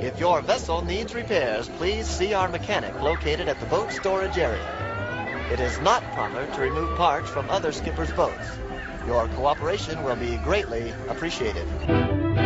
If your vessel needs repairs, please see our mechanic located at the boat storage area. It is not proper to remove parts from other skippers' boats. Your cooperation will be greatly appreciated.